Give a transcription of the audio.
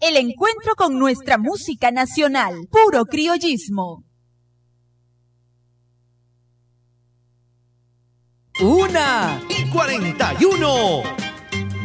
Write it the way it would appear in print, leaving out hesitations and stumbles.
el encuentro con nuestra música nacional, puro criollismo. 1:41